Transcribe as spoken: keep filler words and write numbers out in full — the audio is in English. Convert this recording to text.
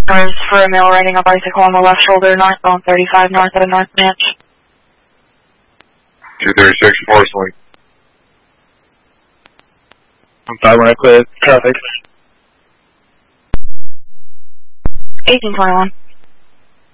Cars for a male riding a bicycle on the left shoulder, northbound thirty-five north of the North Branch. two thirty-six, Forest Link. I'm five when I clear traffic. eighteen twenty-one.